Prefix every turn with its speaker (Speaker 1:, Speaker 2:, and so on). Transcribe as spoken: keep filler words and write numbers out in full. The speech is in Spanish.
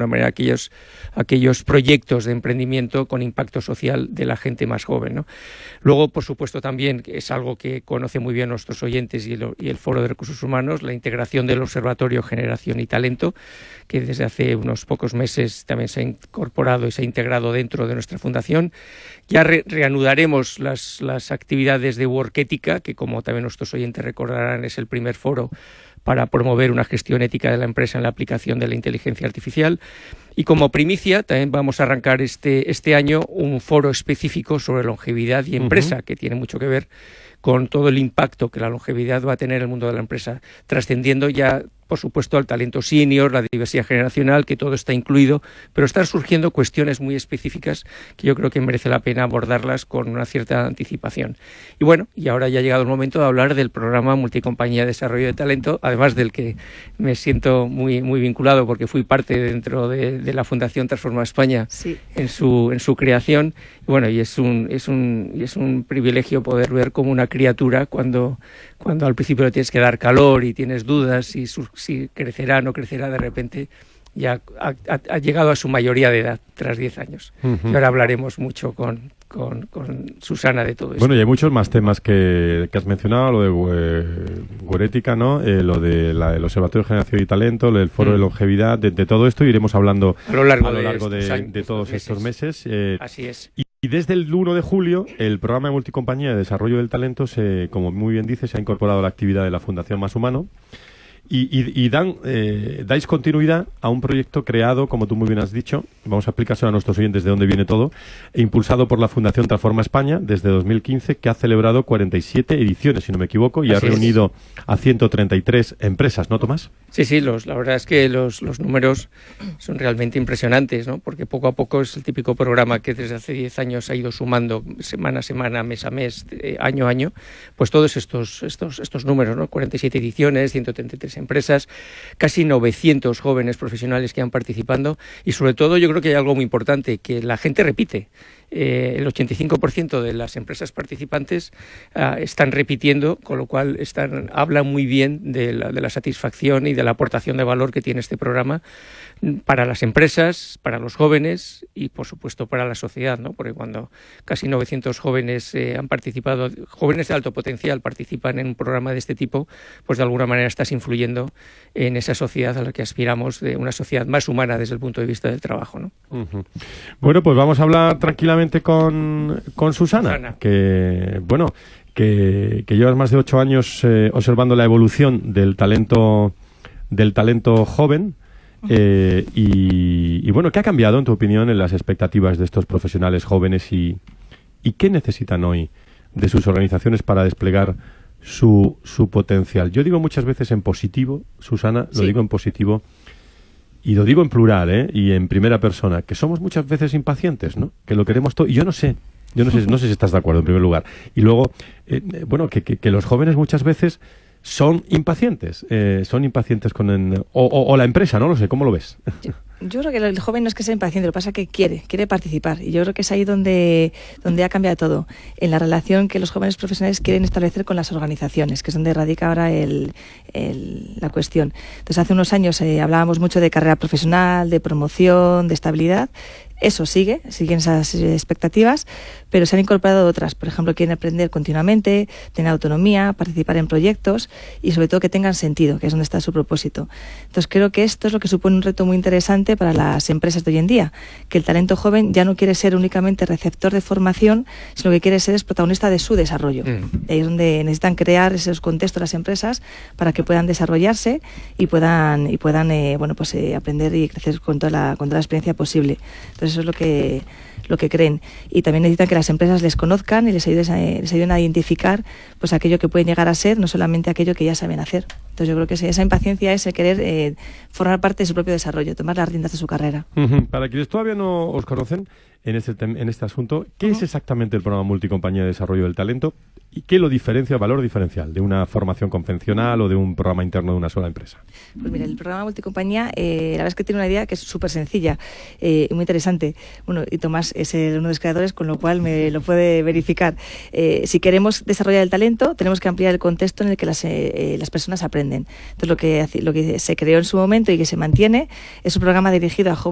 Speaker 1: alguna manera aquellos, aquellos proyectos de emprendimiento con impacto social de la gente más joven, ¿no? Luego, por supuesto, también es algo que conoce muy bien nuestros oyentes y el, y el Foro de Recursos Humanos, la integración del Observatorio Generación y Talento, que desde hace unos pocos meses también se ha incorporado y se ha integrado dentro de nuestra fundación. Ya re reanudaremos las, las actividades de Workética, que como también nuestros oyentes recordarán es el primer foro para promover una gestión ética de la empresa en la aplicación de la inteligencia artificial. Y como primicia también vamos a arrancar este, este año un foro específico sobre longevidad y empresa, uh-huh. que tiene mucho que ver con todo el impacto que la longevidad va a tener en el mundo de la empresa, trascendiendo ya, por supuesto, al talento senior, la diversidad generacional, que todo está incluido, pero están surgiendo cuestiones muy específicas que yo creo que merece la pena abordarlas con una cierta anticipación. Y bueno, y ahora ya ha llegado el momento de hablar del programa Multicompañía de Desarrollo de Talento, además del que me siento muy, muy vinculado porque fui parte dentro de, de la Fundación Transforma España sí. en su en su creación. Y bueno, y es un es un es un privilegio poder ver como una criatura cuando cuando al principio le tienes que dar calor y tienes dudas si su, si crecerá o no crecerá, de repente ya ha, ha, ha llegado a su mayoría de edad tras diez años. Uh-huh. Y ahora hablaremos mucho con, con, con Susana de todo eso.
Speaker 2: Bueno, y hay muchos más temas que, que has mencionado, lo de Workética, ¿no? Eh, lo de la, el Observatorio de Generación y Talento, el Foro uh-huh. de Longevidad, de, de todo esto iremos hablando
Speaker 1: a lo largo,
Speaker 2: a lo largo
Speaker 1: de,
Speaker 2: de,
Speaker 1: años,
Speaker 2: de todos estos meses. Eh,
Speaker 1: Así es.
Speaker 2: Y, y desde el uno de julio, el programa de Multicompañía de Desarrollo del Talento, se, como muy bien dice, se ha incorporado a la actividad de la Fundación Más Humano. Y, y, y dan, eh, dais continuidad a un proyecto creado, como tú muy bien has dicho, vamos a explicárselo a nuestros oyentes de dónde viene todo, e impulsado por la Fundación Transforma España desde dos mil quince, que ha celebrado cuarenta y siete ediciones, si no me equivoco, y Así ha reunido es. a ciento treinta y tres empresas, ¿no, Tomás?
Speaker 1: Sí, sí, los, la verdad es que los, los números son realmente impresionantes, ¿no? Porque poco a poco es el típico programa que desde hace diez años ha ido sumando semana a semana, mes a mes, eh, año a año, pues todos estos, estos, estos números, ¿no? cuarenta y siete ediciones, ciento treinta y tres empresas, casi novecientos jóvenes profesionales que han participado y sobre todo yo creo que hay algo muy importante, que la gente repite. Eh, el ochenta y cinco por ciento de las empresas participantes uh, están repitiendo, con lo cual están, hablan muy bien de la, de la satisfacción y de la aportación de valor que tiene este programa para las empresas, para los jóvenes y, por supuesto, para la sociedad, ¿no? Porque cuando casi novecientos jóvenes eh, han participado, jóvenes de alto potencial participan en un programa de este tipo, pues de alguna manera estás influyendo en esa sociedad a la que aspiramos, de una sociedad más humana desde el punto de vista del trabajo, ¿no?
Speaker 2: Uh-huh. Bueno, pues vamos a hablar tranquilamente con, con Susana, Susana, que, bueno, que, que llevas más de ocho años eh, observando la evolución del talento, del talento joven. Eh, y, y bueno, ¿qué ha cambiado en tu opinión en las expectativas de estos profesionales jóvenes y, y qué necesitan hoy de sus organizaciones para desplegar su, su potencial? Yo digo muchas veces en positivo, Susana, lo sí. digo en positivo y lo digo en plural, ¿eh? Y en primera persona, que somos muchas veces impacientes, ¿no? Que lo queremos todo y yo no sé. Yo no sé, no sé si estás de acuerdo en primer lugar. Y luego, eh, bueno, que, que, que los jóvenes muchas veces son impacientes, eh, son impacientes con el, o, o, o la empresa, no lo sé, ¿cómo lo ves?
Speaker 3: Yo, yo creo que el joven no es que sea impaciente, lo que pasa es que quiere, quiere participar y yo creo que es ahí donde, donde ha cambiado todo, en la relación que los jóvenes profesionales quieren establecer con las organizaciones, que es donde radica ahora el, el, la cuestión. Entonces hace unos años eh, hablábamos mucho de carrera profesional, de promoción, de estabilidad. Eso sigue, siguen esas expectativas, pero se han incorporado otras. Por ejemplo, quieren aprender continuamente, tener autonomía, participar en proyectos y sobre todo que tengan sentido, que es donde está su propósito. Entonces creo que esto es lo que supone un reto muy interesante para las empresas de hoy en día, que el talento joven ya no quiere ser únicamente receptor de formación, sino que quiere ser es protagonista de su desarrollo. Mm. Ahí es donde necesitan crear esos contextos las empresas para que puedan desarrollarse y puedan y puedan eh, bueno pues eh, aprender y crecer con toda la con toda la experiencia posible. Entonces eso es lo que lo que creen y también necesitan que las empresas les conozcan y les ayuden a, les ayuden a identificar pues aquello que pueden llegar a ser, no solamente aquello que ya saben hacer. Entonces yo creo que esa impaciencia es el querer eh, formar parte de su propio desarrollo, tomar las riendas de su carrera.
Speaker 2: Uh-huh. Para quienes todavía no os conocen en este en este asunto, ¿qué uh-huh. es exactamente el programa Multicompañía de Desarrollo del Talento y qué lo diferencia, valor diferencial de una formación convencional o de un programa interno de una sola empresa?
Speaker 3: Pues mira, el programa Multicompañía, eh, la verdad es que tiene una idea que es súper sencilla y eh, muy interesante. Bueno, y Tomás es el, uno de los creadores, con lo cual me lo puede verificar. Eh, si queremos desarrollar el talento, tenemos que ampliar el contexto en el que las, eh, las personas aprenden. Entonces, lo que, lo que se creó en su momento y que se mantiene es un programa dirigido a jóvenes